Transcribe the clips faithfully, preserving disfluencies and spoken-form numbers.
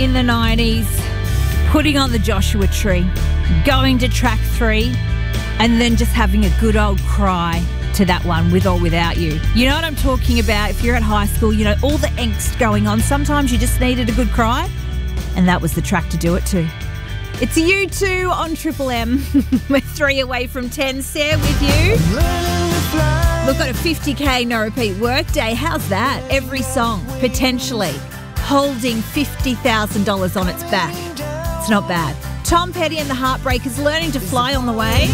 in the nineties, putting on the Joshua Tree, going to track three, and then just having a good old cry to that one, With or Without You. You know what I'm talking about? If you're at high school, you know, all the angst going on. Sometimes you just needed a good cry, and that was the track to do it to. It's U two on Triple M. We're three away from ten. Sarah with you. Look at a fifty K no repeat workday. How's that? Every song, potentially, holding fifty thousand dollars on its back. It's not bad. Tom Petty and the Heartbreakers, Learning to Fly on the way.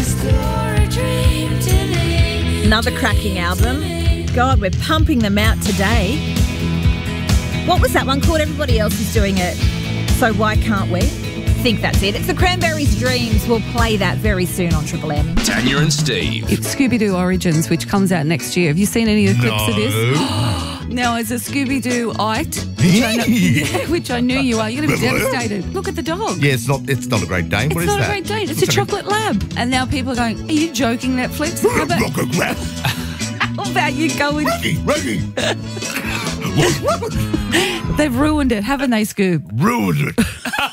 Another cracking album. God, we're pumping them out today. What was that one called? Everybody else is doing it, so why can't we? I think that's it. It's the Cranberries' Dreams. We'll play that very soon on Triple M. Tanya and Steve. It's Scooby-Doo Origins, which comes out next year. Have you seen any of the clips no. of this? No, it's a Scooby-Doo-ite, which, I know, yeah, which I knew you are. You're going to be devastated. Look at the dog. Yeah, it's not It's not a Great Dane. What it's is not that? a Great Dane. It's What's a chocolate lab. And now people are going, are you joking, Netflix? How about, how about you go with... Reggie, Reggie. They've ruined it, haven't they, Scoob? Ruined it.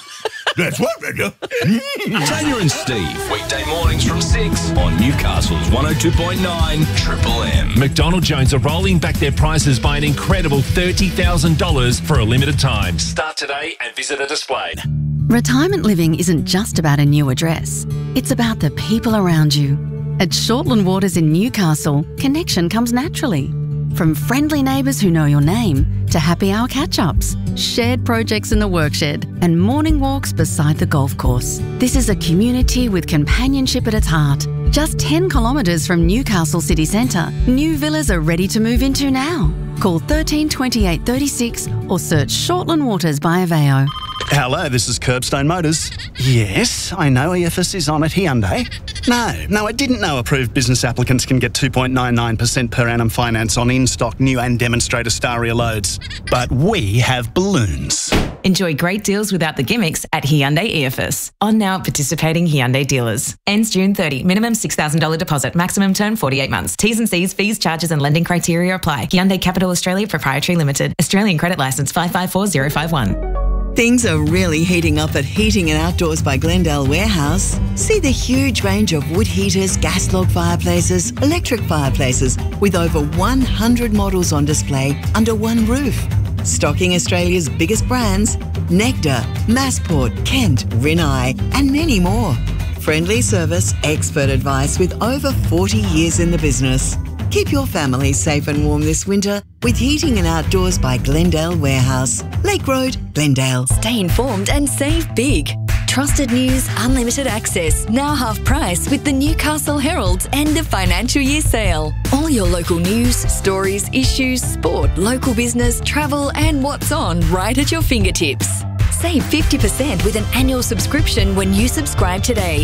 That's what, Reggie. Tanya and Steve, weekday mornings from six on Newcastle's one oh two point nine Triple M. McDonald Jones are rolling back their prices by an incredible thirty thousand dollars for a limited time. Start today and visit a display. Retirement living isn't just about a new address. It's about the people around you. At Shortland Waters in Newcastle, connection comes naturally. From friendly neighbours who know your name to happy hour catch-ups, shared projects in the workshed and morning walks beside the golf course. This is a community with companionship at its heart. Just ten kilometres from Newcastle city centre, new villas are ready to move into now. Call thirteen twenty-eight thirty-six or search Shortland Waters by Aveo. Hello, this is Curbstone Motors. Yes, I know E F S is on at Hyundai. No, no, I didn't know approved business applicants can get two point nine nine percent per annum finance on in-stock new and demonstrator Staria loads. But we have balloons. Enjoy great deals without the gimmicks at Hyundai E F S. On now at participating Hyundai dealers. Ends June thirtieth. Minimum six thousand dollars deposit. Maximum term forty-eight months. T's and C's, fees, charges and lending criteria apply. Hyundai Capital Australia Proprietary Limited. Australian credit licence five five four zero five one. Things are really heating up at Heating and Outdoors by Glendale Warehouse. See the huge range of wood heaters, gas log fireplaces, electric fireplaces, with over one hundred models on display under one roof. Stocking Australia's biggest brands, Nectar, Massport, Kent, Rinnai, and many more. Friendly service, expert advice with over forty years in the business. Keep your family safe and warm this winter with Heating and Outdoors by Glendale Warehouse. Lake Road, Glendale. Stay informed and save big. Trusted news, unlimited access, now half price with the Newcastle Herald's end of financial year sale. All your local news, stories, issues, sport, local business, travel and what's on right at your fingertips. Save fifty percent with an annual subscription when you subscribe today.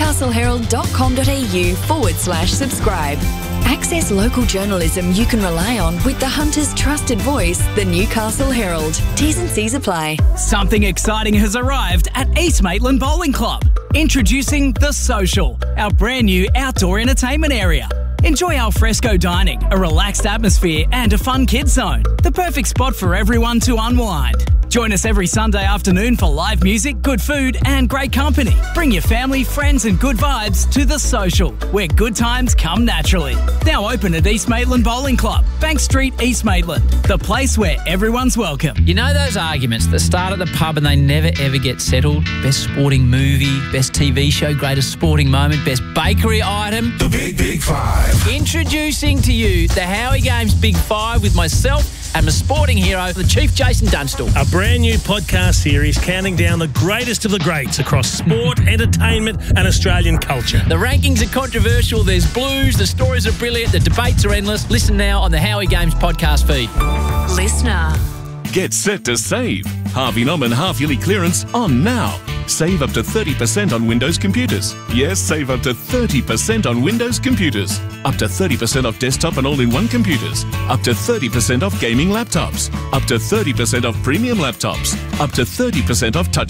newcastleherald.com.au forward slash subscribe. Access local journalism you can rely on with the Hunter's trusted voice, the Newcastle Herald. T's and C's apply. Something exciting has arrived at East Maitland Bowling Club. Introducing The Social, our brand new outdoor entertainment area. Enjoy al fresco dining, a relaxed atmosphere and a fun kids zone. The perfect spot for everyone to unwind. Join us every Sunday afternoon for live music, good food and great company. Bring your family, friends and good vibes to The Social, where good times come naturally. Now open at East Maitland Bowling Club, Bank Street, East Maitland. The place where everyone's welcome. You know those arguments that start at the pub and they never ever get settled? Best sporting movie, best T V show, greatest sporting moment, best bakery item. The Big Big Five. Introducing to you the Howie Games Big Five with myself and my sporting hero, the Chief Jason Dunstall. A brand new podcast series counting down the greatest of the greats across sport, entertainment and Australian culture. The rankings are controversial, there's blues, the stories are brilliant, the debates are endless. Listen now on the Howie Games podcast feed. Listener. Get set to save. Harvey Norman half-yearly clearance on now. Save up to thirty percent on Windows computers. Yes, save up to thirty percent on Windows computers. Up to thirty percent off desktop and all-in-one computers. Up to thirty percent off gaming laptops. Up to thirty percent off premium laptops. Up to thirty percent off touch